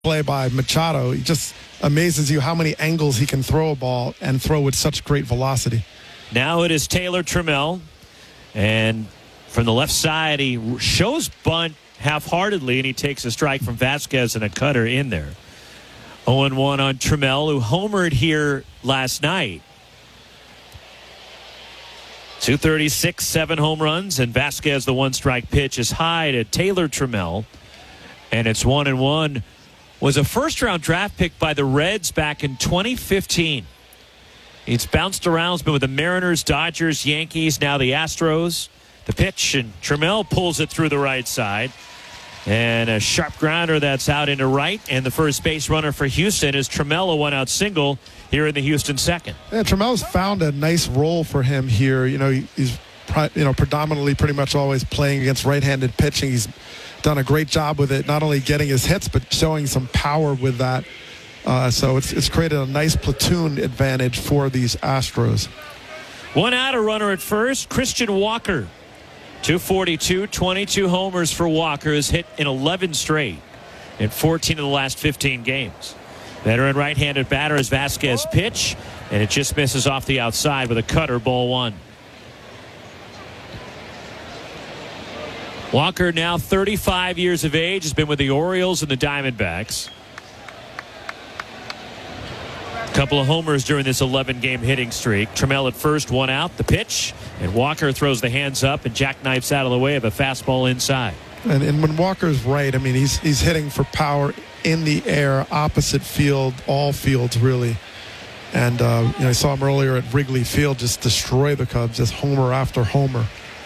play by Machado. He just amazes you how many angles he can throw a ball and throw with such great velocity. Now it is Taylor Trammell. And from the left side, he shows bunt half-heartedly, and he takes a strike from Vasquez and a cutter in there. 0-1 on Trammell, who homered here last night. 236, 7 home runs, and Vasquez, the one-strike pitch, is high to Taylor Trammell. And it's 1-1. Was a first-round draft pick by the Reds back in 2015. He's bounced around. He's been with the Mariners, Dodgers, Yankees, now the Astros. The pitch, and Trammell pulls it through the right side. And a sharp grounder that's out into right. And the first base runner for Houston is Trammell, a one-out single here in the Houston second. Yeah, Trammell's found a nice role for him here. He's predominantly pretty much always playing against right-handed pitching. He's done a great job with it, not only getting his hits, but showing some power with that. So it's created a nice platoon advantage for these Astros. One out, a runner at first, Christian Walker. 242, 22 homers for Walker. Has hit in 11 straight in 14 of the last 15 games. Veteran right-handed batter is Vasquez pitch, and it just misses off the outside with a cutter, ball one. Walker, now 35 years of age, has been with the Orioles and the Diamondbacks. A couple of homers during this 11-game hitting streak. Trammell at first, one out, the pitch, and Walker throws the hands up and jackknifes out of the way of a fastball inside. And when Walker's right, I mean, he's hitting for power in the air, opposite field, all fields really. And I saw him earlier at Wrigley Field just destroy the Cubs, just homer after homer.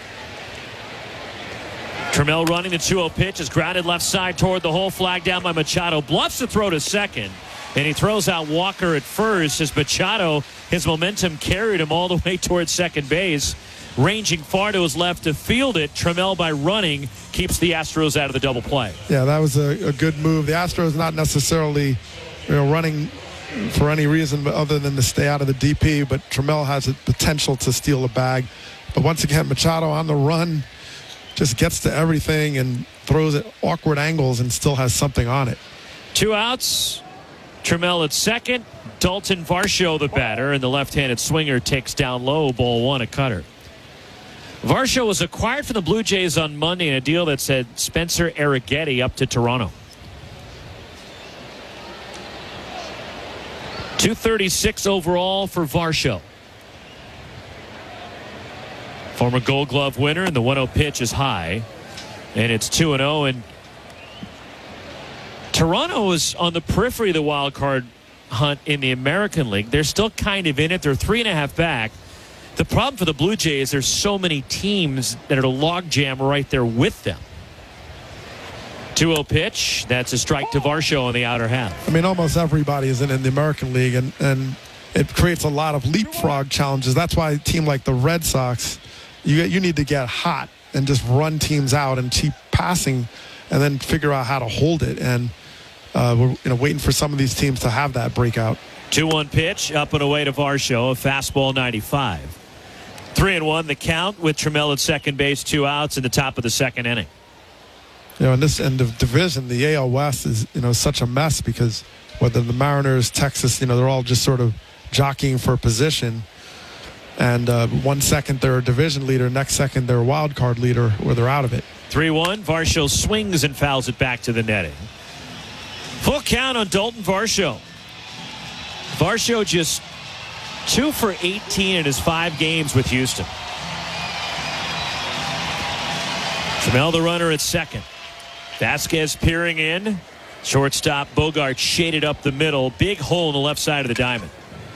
Trammell running the 2-0 pitch is grounded left side toward the hole, flag down by Machado. Bluffs the throw to second, and he throws out Walker at first as Machado, his momentum carried him all the way towards second base. Ranging far to his left to field it, Trammell by running keeps the Astros out of the double play. Yeah, that was a good move. The Astros not necessarily running for any reason but other than to stay out of the DP, but Trammell has a potential to steal a bag. But once again, Machado on the run, just gets to everything and throws at awkward angles and still has something on it. 2 outs. Trammell at second. Dalton Varsho the batter, and the left-handed swinger takes down low, ball one, a cutter. Varsho was acquired from the Blue Jays on Monday in a deal that said Spencer Arrighetti up to Toronto. 236 overall for Varsho. Former Gold Glove winner, and the 1-0 pitch is high. And it's 2-0. And Toronto is on the periphery of the wild card hunt in the American League. They're still kind of in it. They're 3.5 back. The problem for the Blue Jays, there's so many teams that are a logjam right there with them. 2-0 pitch. That's a strike to Varsho on the outer half. I mean, almost everybody is in the American League, and it creates a lot of leapfrog challenges. That's why a team like the Red Sox, you need to get hot and just run teams out and keep passing and then figure out how to hold it. And we're waiting for some of these teams to have that breakout. 2-1 pitch up and away to Varsho, a fastball 95. 3-1 the count with Trammell at second base, 2 outs in the top of the second inning. In this end of division, the AL West is such a mess because whether the Mariners, Texas, they're all just sort of jockeying for position. And 1 second they're a division leader, next second they're a wild card leader, or they're out of it. 3-1. Varsho swings and fouls it back to the netting. Full count on Dalton Varsho. Varsho just 2 for 18 in his 5 games with Houston. Trammell the runner at second. Vasquez peering in. Shortstop Bogart shaded up the middle. Big hole in the left side of the diamond.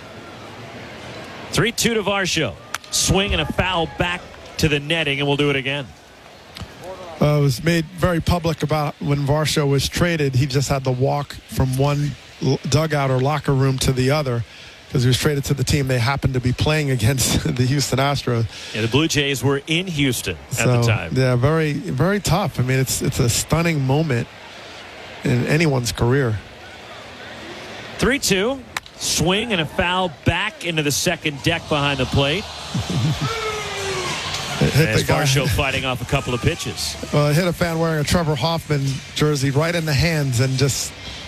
3-2 to Varsho. Swing and a foul back to the netting, and we'll do it again. It was made very public about when Varsho was traded. He just had to walk from one dugout or locker room to the other because he was traded to the team they happened to be playing against, the Houston Astros. Yeah, the Blue Jays were in Houston at the time. Yeah, very, very tough. I mean, it's a stunning moment in anyone's career. 3-2. Swing and a foul back into the second deck behind the plate. As Varsho fighting off a couple of pitches. Well, it hit a fan wearing a Trevor Hoffman jersey right in the hands and just